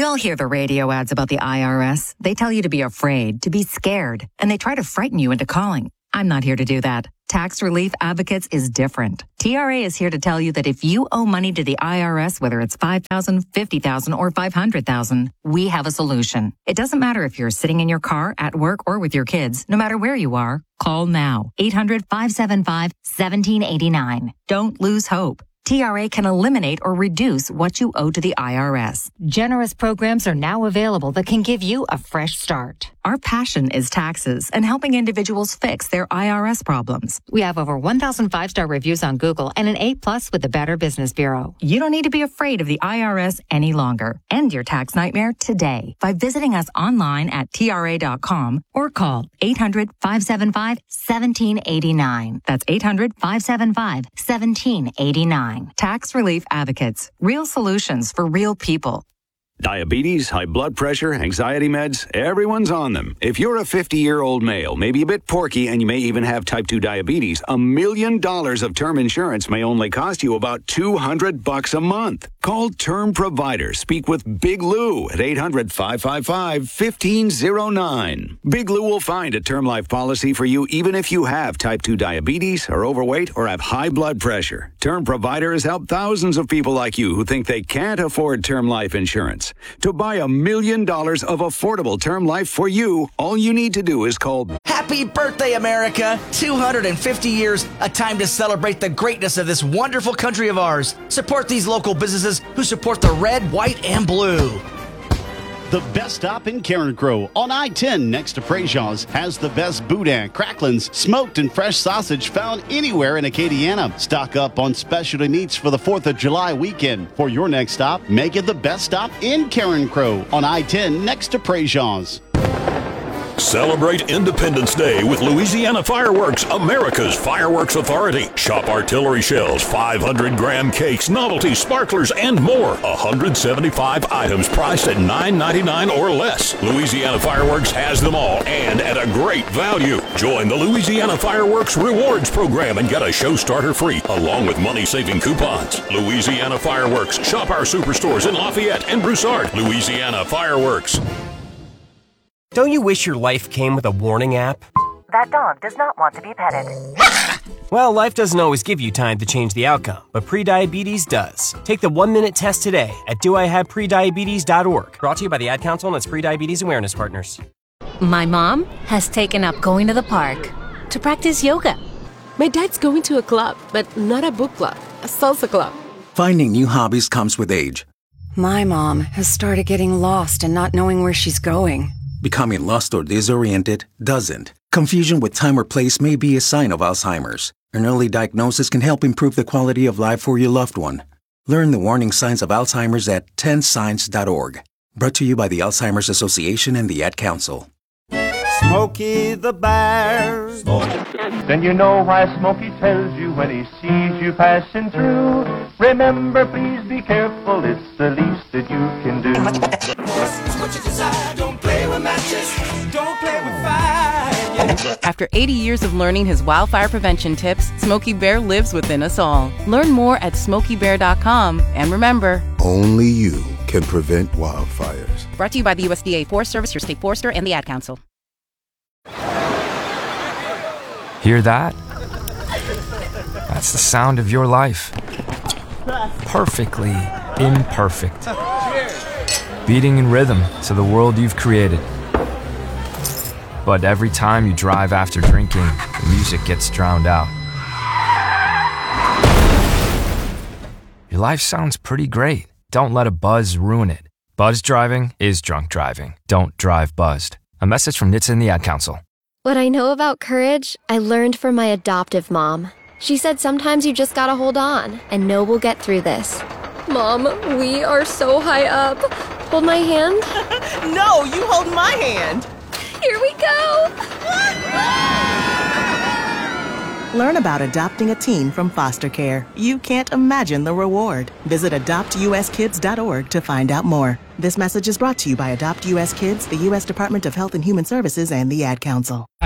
all hear the radio ads about the IRS. They tell you to be afraid, to be scared, and they try to frighten you into calling. I'm not here to do that. Tax Relief Advocates is different. TRA is here to tell you that if you owe money to the IRS, whether it's $5,000, $50,000, or $500,000, we have a solution. It doesn't matter if you're sitting in your car, at work, or with your kids. No matter where you are, call now. 800-575-1789. Don't lose hope. TRA can eliminate or reduce what you owe to the IRS. Generous programs are now available that can give you a fresh start. Our passion is taxes and helping individuals fix their IRS problems. We have over 1,000 five-star reviews on Google and an A+ with the Better Business Bureau. You don't need to be afraid of the IRS any longer. End your tax nightmare today by visiting us online at TRA.com or call 800-575-1789. That's 800-575-1789. Tax Relief Advocates. Real solutions for real people. Diabetes, high blood pressure, anxiety meds, everyone's on them. If you're a 50-year-old male, maybe a bit porky, and you may even have type 2 diabetes, $1 million of term insurance may only cost you about $200 a month. Call Term Provider. Speak with Big Lou at 800-555-1509. Big Lou will find a term life policy for you even if you have type 2 diabetes, are overweight, or have high blood pressure. Term Provider has helped thousands of people like you who think they can't afford term life insurance. To buy $1 million of affordable term life for you, all you need to do is call. Happy birthday, America! 250 years, a time to celebrate the greatness of this wonderful country of ours. Support these local businesses who support the red, white, and blue. The best stop in Carencro on I-10 next to Prejean's has the best boudin, cracklins, smoked and fresh sausage found anywhere in Acadiana. Stock up on specialty meats for the 4th of July weekend. For your next stop, make it the best stop in Carencro on I-10 next to Prejean's. Celebrate Independence Day with Louisiana Fireworks, America's fireworks authority. Shop artillery shells, 500-gram cakes, novelties, sparklers, and more. 175 items priced at $9.99 or less. Louisiana Fireworks has them all and at a great value. Join the Louisiana Fireworks Rewards Program and get a show starter free, along with money-saving coupons. Louisiana Fireworks. Shop our superstores in Lafayette and Broussard. Louisiana Fireworks. Don't you wish your life came with a warning app? That dog does not want to be petted. Well, life doesn't always give you time to change the outcome, but prediabetes does. Take the 1-minute test today at doihaveprediabetes.org. Brought to you by the Ad Council and its prediabetes awareness partners. My mom has taken up going to the park to practice yoga. My dad's going to a club, but not a book club, a salsa club. Finding new hobbies comes with age. My mom has started getting lost and not knowing where she's going. Becoming lost or disoriented doesn't. Confusion with time or place may be a sign of Alzheimer's. An early diagnosis can help improve the quality of life for your loved one. Learn the warning signs of Alzheimer's at 10signs.org. Brought to you by the Alzheimer's Association and the Ad Council. Smokey the Bear. Then you know why Smokey tells you when he sees you passing through. Remember, please be careful, it's the least that you can do. What you desire, don't play with matches, don't play with fire. After 80 years of learning his wildfire prevention tips, Smokey Bear lives within us all. Learn more at SmokeyBear.com. And remember, only you can prevent wildfires. Brought to you by the USDA Forest Service, your state forester, and the Ad Council. Hear that? That's the sound of your life. Perfectly imperfect. Beating in rhythm to the world you've created. But every time you drive after drinking, the music gets drowned out. Your life sounds pretty great. Don't let a buzz ruin it. Buzz driving is drunk driving. Don't drive buzzed. A message from NHTSA and the Ad Council. What I know about courage, I learned from my adoptive mom. She said sometimes you just gotta hold on and know we'll get through this. Mom, we are so high up. Hold my hand. No, you hold my hand. Here we go. Learn about adopting a teen from foster care. You can't imagine the reward. Visit adoptuskids.org to find out more. This message is brought to you by Adopt US Kids, the U.S. Department of Health and Human Services, and the Ad Council.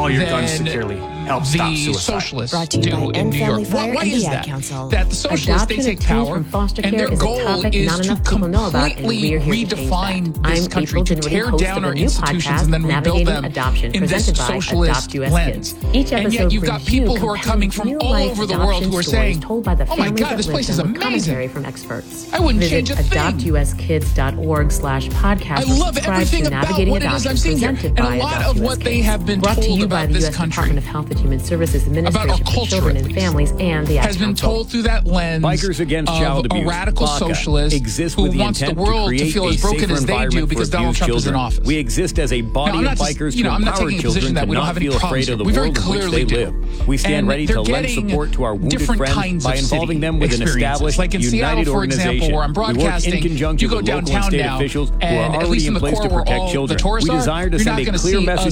all your guns securely help stop suicide. Socialists do in New York. Why is that? That the socialists, they take power, and their goal is to completely redefine this country, to tear down our institutions and then rebuild them in this socialist lens. And yet you've got people who are coming from all over the world who are saying, oh my God, this place is amazing. From experts. I wouldn't change a thing. AdoptUSKids.org/podcast. I love everything about what it is I'm seeing here. And a lot of what they have been told about this country Human Services Administration for Children and Families and the Ad has been Council. told through that lens Bikers Against Child of Abuse, a radical BACA, socialist exists who with the wants the intent world to to create feel a as broken safer as they do environment because for Donald abused Trump is in children. office. We exist as a body of bikers to I'm not empower taking a children position that to we don't not have any feel problems afraid of the here. We very world in which clearly they do. live. We stand And ready they're to lend getting support to our wounded different friends kinds by of involving city them with an experiences. established, Like in united Seattle, for example, organization. where I'm broadcasting, we work in conjunction you go with local and downtown state now, officials who and are at already least in in the place core to where protect all the children. tourists We desire to you're not send a gonna clear see message